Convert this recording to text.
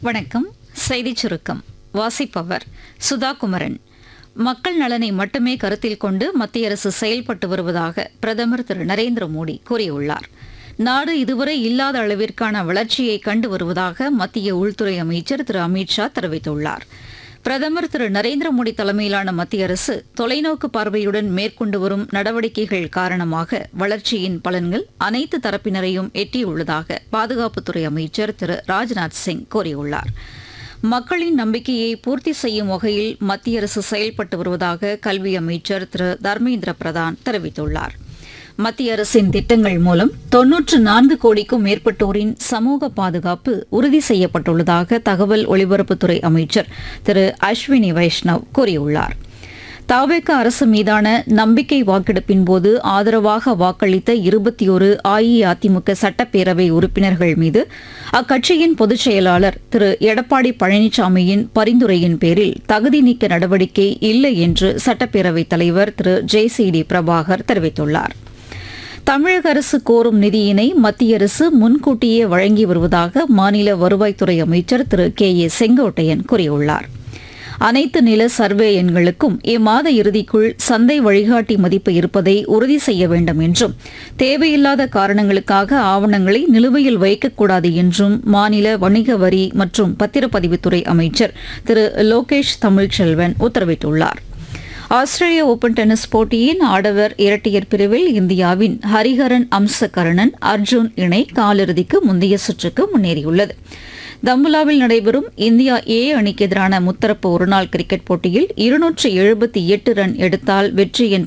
வணக்கம். செய்திச் சுருக்கம் வாசிப்பவர் சுதா குமரன். மக்கள் நலனை மட்டுமே கருத்தில் கொண்டு மத்திய அரசு செயல்பட்டு வருவதாக பிரதமர் திரு நரேந்திர மோடி கூறியுள்ளார். நாடு இதுவரை இல்லாத அளவிற்கான வளர்ச்சியை கண்டு வருவதாக மத்திய உள்துறை அமைச்சர் திரு அமித் ஷா தெரிவித்துள்ளார். பிரதமர் திரு நரேந்திர மோடி தலைமையிலான மத்திய அரசு தொலைநோக்கு பார்வையுடன் மேற்கொண்டு வரும் நடவடிக்கைகள் காரணமாக வளர்ச்சியின் பலன்கள் அனைத்து தரப்பினரையும் எட்டியுள்ளதாக பாதுகாப்புத்துறை அமைச்சர் திரு ராஜ்நாத் சிங் கூறியுள்ளார். மக்களின் நம்பிக்கையை பூர்த்தி செய்யும் வகையில் மத்திய அரசு செயல்பட்டு வருவதாக கல்வி அமைச்சர் திரு தர்மேந்திர பிரதான் தெரிவித்துள்ளார். மத்திய அரசின் திட்டங்கள் மூலம் 94 கோடிக்கும் மேற்பட்டோரின் சமூக பாதுகாப்பு உறுதி செய்யப்பட்டுள்ளதாக தகவல் ஒலிபரப்புத்துறை அமைச்சர் திரு அஸ்வினி வைஷ்ணவ் கூறியுள்ளார். தவேக அரசு மீதான நம்பிக்கை வாக்கெடுப்பின் போது ஆதரவாக வாக்களித்த 21 அஇஅதிமுக சட்டப்பேரவை உறுப்பினர்கள் மீது அக்கட்சியின் பொதுச் செயலாளர் திரு எடப்பாடி பழனிசாமியின் பரிந்துரையின் பேரில் தகுதி நீக்க நடவடிக்கை இல்லை என்று சட்டப்பேரவைத் தலைவர் திரு ஜே.சி.டி. பிரபாகர் தெரிவித்துள்ளார். தமிழக அரசு கோரும் நிதியினை மத்திய அரசு முன்கூட்டியே வழங்கி வருவதாக மாநில வருவாய்த்துறை அமைச்சர் திரு கே.ஏ. செங்கோட்டையன் கூறியுள்ளார். அனைத்து நில சர்வே எண்களுக்கும் இம்மாத இறுதிக்குள் சந்தை வழிகாட்டி மதிப்பு இருப்பதை உறுதி செய்ய வேண்டும் என்றும் தேவையில்லாத காரணங்களுக்காக ஆவணங்களை நிலுவையில் வைக்கக்கூடாது என்றும் மாநில வணிக வரி மற்றும் பத்திரப்பதிவுத்துறை அமைச்சர் திரு லோகேஷ் தமிழ்ச்செல்வன் உத்தரவிட்டுள்ளார். ஆஸ்திரேலிய ஓபன் டென்னிஸ் போட்டியின் ஆடவர் இரட்டையர் பிரிவில் இந்தியாவின் ஹரிஹரன் அம்சகரணன் அர்ஜுன் இணை காலிறுதிக்கு முந்தைய சுற்றுக்கு முன்னேறியுள்ளது. தம்புலாவில் நடைபெறும் இந்தியா ஏ அணிக்கு எதிரான முத்தரப்பு ஒருநாள் கிரிக்கெட் போட்டியில் 278 ரன் எடுத்தால் வெற்றி என்ற